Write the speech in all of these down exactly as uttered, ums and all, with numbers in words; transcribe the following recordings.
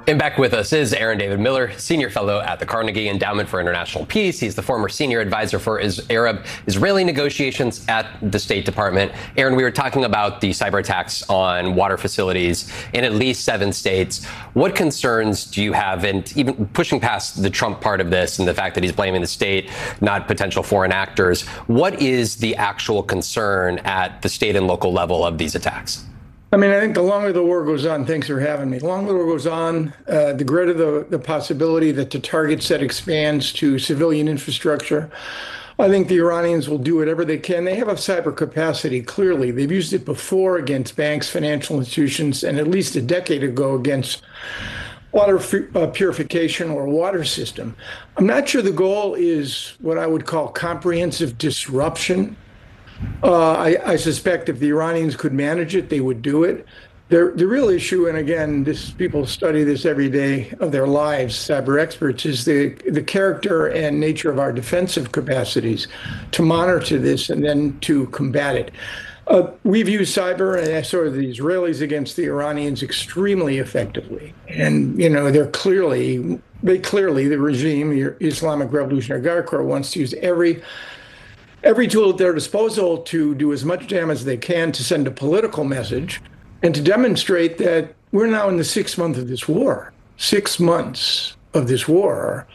And back with us is Aaron David Miller, Senior Fellow at the Carnegie Endowment for International Peace. He's the former Senior Advisor for Arab-Israeli negotiations at the State Department. Aaron, we were talking about the cyber attacks on water facilities in at least seven states. What concerns do you have, and even pushing past the Trump part of this and the fact that he's blaming the state, not potential foreign actors, what is the actual concern at the state and local level of these attacks? I mean, I think the longer the war goes on, thanks for having me. The longer the war goes on, uh, the greater the, the possibility that the target set expands to civilian infrastructure. I think the Iranians will do whatever they can. They have a cyber capacity, clearly. They've used it before against banks, financial institutions, and at least a decade ago against water uh, purification or water system. I'm not sure the goal is what I would call comprehensive disruption. Uh, I, I suspect if the Iranians could manage it, they would do it. The, the real issue, and again, this people study this every day of their lives, cyber experts, is the, the character and nature of our defensive capacities to monitor this and then to combat it. Uh, we've used cyber and sort of the Israelis against the Iranians extremely effectively. And, you know, they're clearly, they clearly, the regime, the Islamic Revolutionary Guard Corps, wants to use every every tool at their disposal to do as much damage as they can to send a political message and to demonstrate that we're now in the sixth month of this war, six months of this war.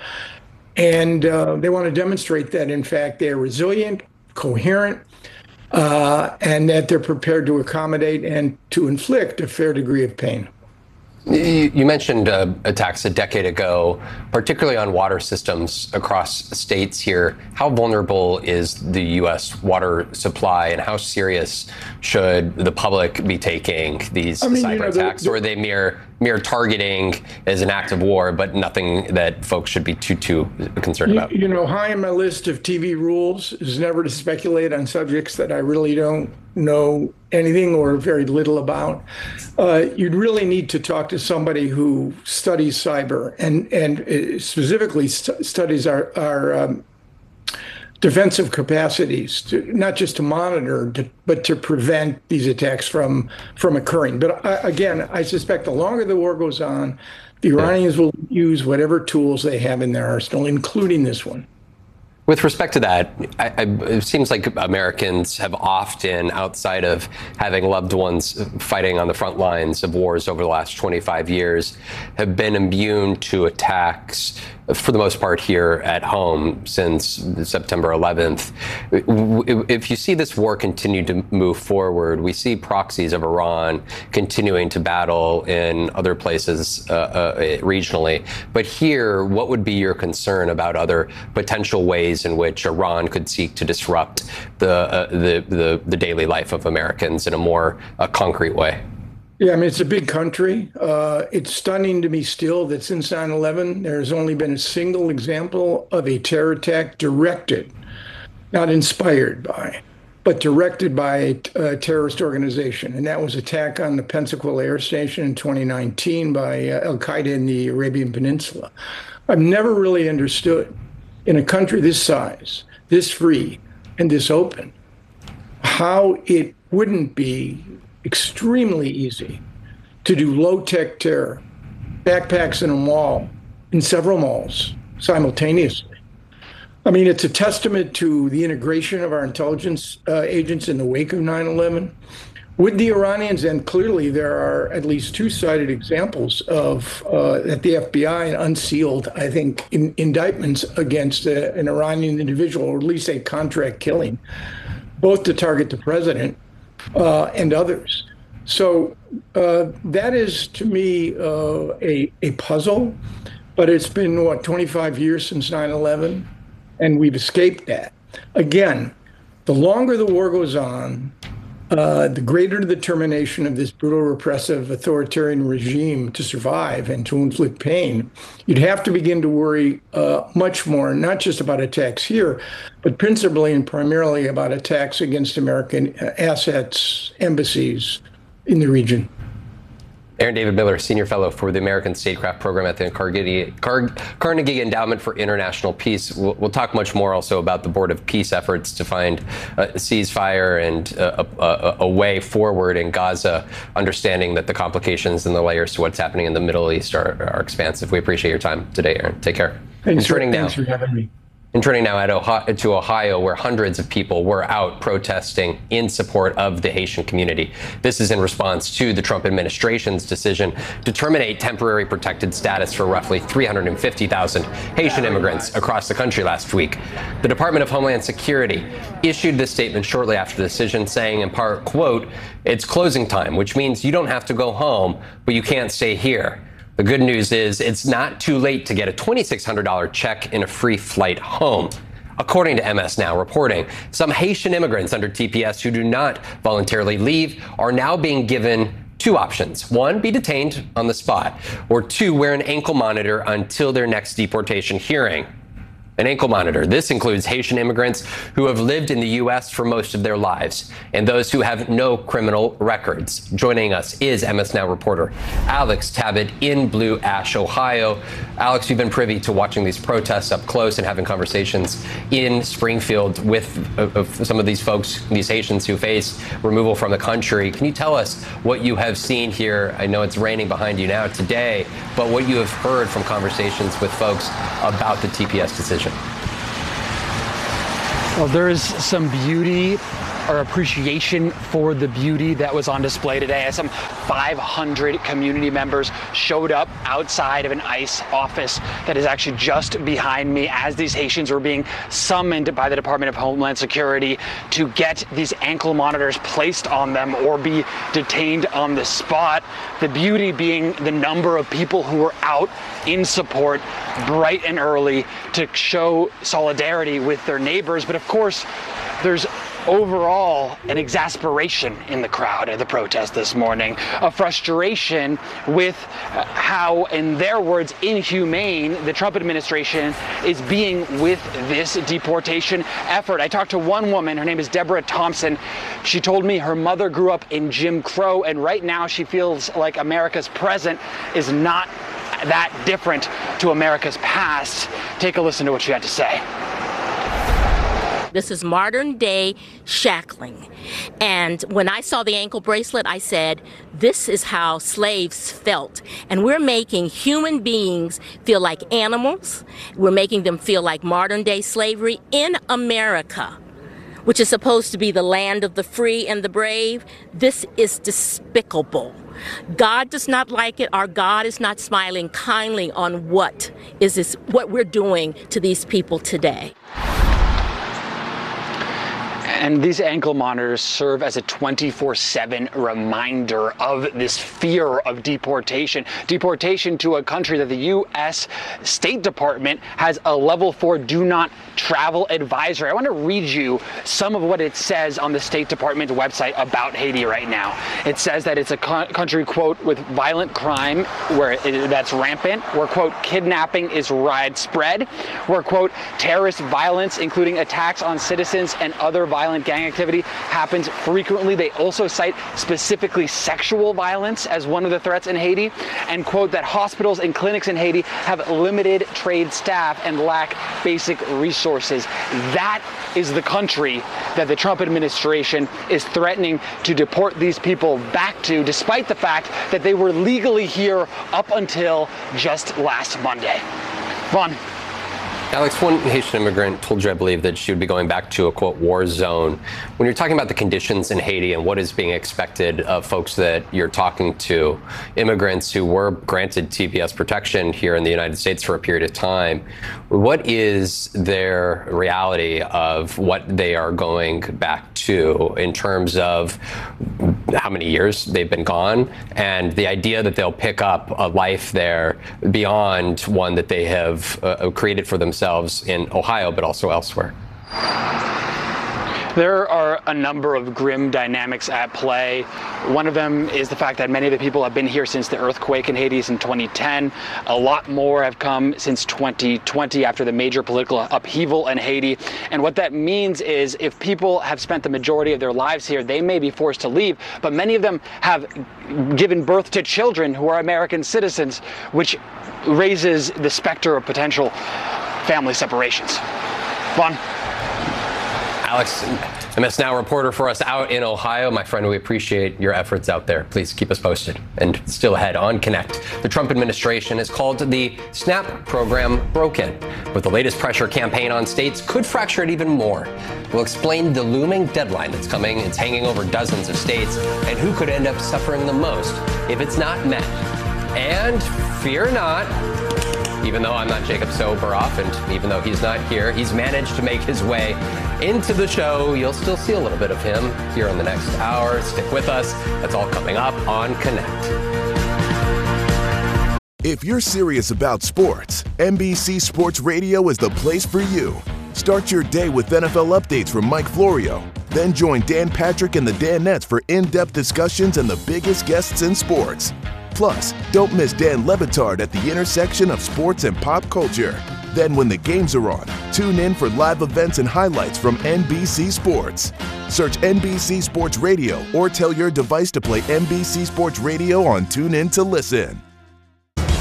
And uh, they want to demonstrate that, in fact, they're resilient, coherent, uh, and that they're prepared to accommodate and to inflict a fair degree of pain. You mentioned uh, attacks a decade ago, particularly on water systems across states here. How vulnerable is the U S water supply, and how serious should the public be taking these I mean, cyber you know, attacks? The, the, or are they mere mere targeting as an act of war, but nothing that folks should be too, too concerned you, about? You know, high on my list of T V rules is never to speculate on subjects that I really don't know anything or very little about. Uh, you'd really need to talk to somebody who studies cyber and, and specifically st- studies our, our um, defensive capacities, to, not just to monitor, to, but to prevent these attacks from, from occurring. But I, again, I suspect the longer the war goes on, the Iranians will use whatever tools they have in their arsenal, including this one. With respect to that, I, I, it seems like Americans have often, outside of having loved ones fighting on the front lines of wars over the last twenty-five years, have been immune to attacks, for the most part, here at home since September eleventh. If you see this war continue to move forward, we see proxies of Iran continuing to battle in other places uh, uh, regionally. But here, what would be your concern about other potential ways in which Iran could seek to disrupt the uh, the, the the daily life of Americans in a more uh, concrete way? Yeah, I mean, it's a big country. Uh, it's stunning to me still that since nine eleven, there has only been a single example of a terror attack directed, not inspired by, but directed by a, a terrorist organization. And that was attack on the Pensacola Air Station in twenty nineteen by uh, Al-Qaeda in the Arabian Peninsula. I've never really understood, in a country this size, this free, and this open, how it wouldn't be extremely easy to do low-tech terror, backpacks in a mall, in several malls simultaneously. I mean, it's a testament to the integration of our intelligence uh, agents in the wake of nine eleven. With the Iranians, and clearly there are at least two-sided examples of uh, that the F B I unsealed, I think, in, indictments against uh, an Iranian individual, or at least a contract killing, both to target the president uh, and others. So uh, that is, to me, uh, a, a puzzle, but it's been, what, twenty-five years since nine eleven, and we've escaped that. Again, the longer the war goes on, Uh, the greater the determination of this brutal, repressive, authoritarian regime to survive and to inflict pain, you'd have to begin to worry uh, much more, not just about attacks here, but principally and primarily about attacks against American assets, embassies in the region. Aaron David Miller, Senior Fellow for the American Statecraft Program at the Carnegie, Car- Carnegie Endowment for International Peace. We'll, we'll talk much more also about the Board of Peace efforts to find a ceasefire and a, a, a way forward in Gaza, understanding that the complications and the layers to what's happening in the Middle East are, are expansive. We appreciate your time today, Aaron. Take care. Thanks, for, thanks for having me. And turning now at Ohio, to Ohio, where hundreds of people were out protesting in support of the Haitian community. This is in response to the Trump administration's decision to terminate temporary protected status for roughly three hundred fifty thousand Haitian immigrants across the country last week. The Department of Homeland Security issued this statement shortly after the decision, saying in part, quote, "It's closing time, which means you don't have to go home, but you can't stay here." The good news is it's not too late to get a twenty-six hundred dollars check and a free flight home. According to M S Now reporting, some Haitian immigrants under T P S who do not voluntarily leave are now being given two options. One, be detained on the spot, or two, wear an ankle monitor until their next deportation hearing. An ankle monitor. This includes Haitian immigrants who have lived in the U S for most of their lives and those who have no criminal records. Joining us is M S Now reporter Alex Tabbitt in Blue Ash, Ohio. Alex, you've been privy to watching these protests up close and having conversations in Springfield with uh, some of these folks, these Haitians who face removal from the country. Can you tell us what you have seen here? I know it's raining behind you now today, but what you have heard from conversations with folks about the T P S decision? Well, there is some beauty or appreciation for the beauty that was on display today as some five hundred community members showed up outside of an ICE office that is actually just behind me as these Haitians were being summoned by the Department of Homeland Security to get these ankle monitors placed on them or be detained on the spot. The beauty being the number of people who were out in support bright and early to show solidarity with their neighbors. But of course, there's overall an exasperation in the crowd at the protest this morning, a frustration with how, in their words, inhumane the Trump administration is being with this deportation effort. I talked to one woman, her name is Deborah Thompson. She told me her mother grew up in Jim Crow, and right now she feels like America's present is not that different to America's past. Take a listen to what she had to say. This is modern day shackling. And when I saw the ankle bracelet, I said, this is how slaves felt. And we're making human beings feel like animals. We're making them feel like modern day slavery in America, which is supposed to be the land of the free and the brave. This is despicable. God does not like it. Our God is not smiling kindly on what is this, what we're doing to these people today. And these ankle monitors serve as a twenty-four seven reminder of this fear of deportation. Deportation to a country that the U S State Department has a level four do not travel advisory. I want to read you some of what it says on the State Department website about Haiti right now. It says that it's a co- country, quote, with violent crime where it, that's rampant, where, quote, kidnapping is widespread, where, quote, terrorist violence, including attacks on citizens and other violent gang activity, happens frequently. They also cite specifically sexual violence as one of the threats in Haiti, and quote that hospitals and clinics in Haiti have limited trained staff and lack basic resources. That is the country that the Trump administration is threatening to deport these people back to, despite the fact that they were legally here up until just last Monday. Vaughn. Alex, one Haitian immigrant told you, I believe, that she would be going back to a, quote, war zone. When you're talking about the conditions in Haiti and what is being expected of folks that you're talking to, immigrants who were granted T P S protection here in the United States for a period of time, what is their reality of what they are going back to in terms of how many years they've been gone and the idea that they'll pick up a life there beyond one that they have uh, created for themselves in Ohio, but also elsewhere? There are a number of grim dynamics at play. One of them is the fact that many of the people have been here since the earthquake in Haiti in twenty ten. A lot more have come since twenty twenty after the major political upheaval in Haiti. And what that means is if people have spent the majority of their lives here, they may be forced to leave, but many of them have given birth to children who are American citizens, which raises the specter of potential family separations. Vaughn. Alex, M S Now reporter for us out in Ohio. My friend, we appreciate your efforts out there. Please keep us posted. And still ahead on Connect, the Trump administration has called the SNAP program broken. With the latest pressure campaign on states, could fracture it even more. We'll explain the looming deadline that's coming. It's hanging over dozens of states, and who could end up suffering the most if it's not met. And fear not, even though I'm not Jacob Soboroff, and even though he's not here, he's managed to make his way into the show. You'll still see a little bit of him here in the next hour. Stick with us. That's all coming up on Connect. If you're serious about sports, N B C Sports Radio is the place for you. Start your day with N F L updates from Mike Florio. Then join Dan Patrick and the Danettes for in-depth discussions and the biggest guests in sports. Plus, don't miss Dan Le Batard at the intersection of sports and pop culture. Then when the games are on, tune in for live events and highlights from N B C Sports. Search N B C Sports Radio or tell your device to play N B C Sports Radio on TuneIn to listen.